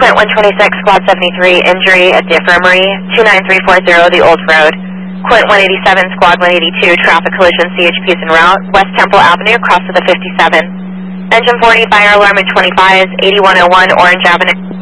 Quint 126, Squad 73, injury at the Infirmary, 29340, the Old Road. Quint 187, Squad 182, traffic collision, CHP is en route, West Temple Avenue, cross to the 57. Engine 40, fire alarm at 25, 8101 Orange Avenue.